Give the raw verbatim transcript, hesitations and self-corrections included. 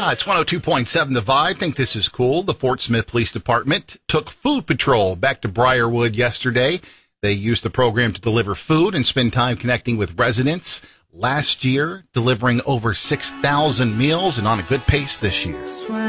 Yeah, it's one oh two point seven The Vibe. I think this is cool. The Fort Smith Police Department took Food Patrol back to Briarwood yesterday. They used the program to deliver food and spend time connecting with residents. Last year, delivering over six thousand meals and on a good pace this year.